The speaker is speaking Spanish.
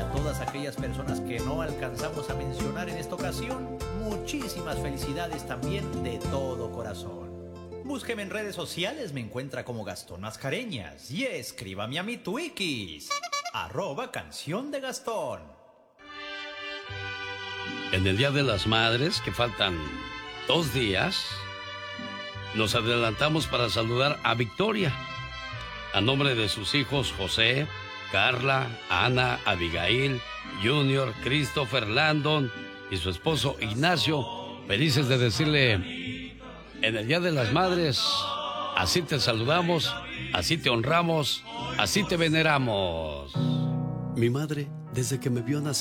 a todas aquellas personas que no alcanzamos a mencionar en esta ocasión, muchísimas felicidades también de todo corazón. Búsqueme en redes sociales, me encuentra como Gastón Mascareñas y escríbame a mi Twikis, @Canción de Gastón. En el Día de las Madres, que faltan 2 días, nos adelantamos para saludar a Victoria, a nombre de sus hijos José, Carla, Ana, Abigail, Junior, Christopher, Landon y su esposo Ignacio, felices de decirle, en el Día de las Madres, así te saludamos, así te honramos, así te veneramos. Mi madre, desde que me vio nacer,